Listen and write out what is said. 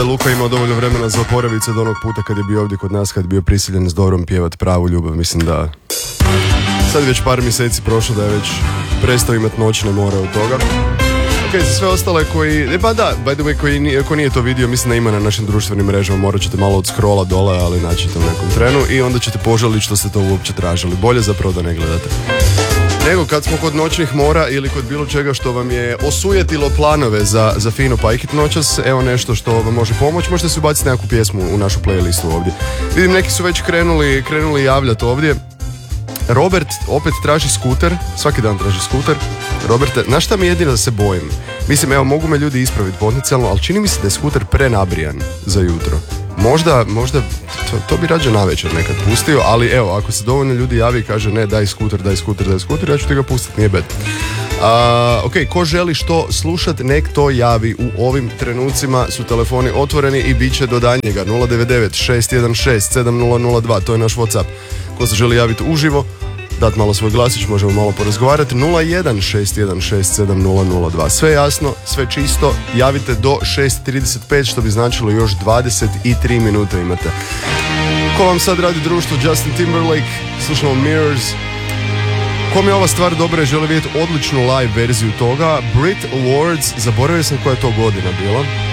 Luka imao dovoljno vremena za oporaviti se od onog puta kad je bio ovdje kod nas, kad je bio prisiljen s Dobrom pjevat pravu ljubav. Mislim da sad je već par mjeseci prošlo da je već prestao imati noćne more od toga. Ok, za sve ostale koji, pa da, by the way, ko nije to vidio, mislim da ima na našim društvenim mrežama, morat ćete malo od scrolla dole, ali naći ćete u nekom trenu i onda ćete požaliti što ste to uopće tražili. Bolje zapravo da ne gledate. Nego kad smo kod noćnih mora ili kod bilo čega što vam je osujetilo planove za fino pajkit noćas, evo nešto što vam može pomoći. Možete se ubaciti nekakvu pjesmu u našu playlistu ovdje. Vidim, neki su već krenuli javljati ovdje. Robert opet traži skuter, svaki dan traži skuter. Roberte, znaš šta mi jedino da se bojim? Mislim, evo, mogu me ljudi ispraviti potencijalno, ali čini mi se da je skuter prenabrijan za jutro. Možda to bi rađe navečer nekad pustio, ali evo, ako se dovoljno ljudi javi i kaže ne, daj skuter, ja ću ti ga pustiti, nije bed. Ok, ko želi što slušat, nek to javi. U ovim trenucima su telefoni otvoreni i bit će do danjega. 099 616 7002, to je naš WhatsApp. Ko se želi javiti uživo, dat malo svoj glasić, možemo malo porazgovarati. 01 616 7002. Sve jasno, sve čisto, javite do 6:35, što bi značilo još 23 minute imate. Ko vam sad radi društvo? Justin Timberlake, slušamo Mirrors. Kom je ova stvar dobra i želi vidjeti odličnu live verziju toga? Brit Awards, zaboravio sam koja je to godina bila.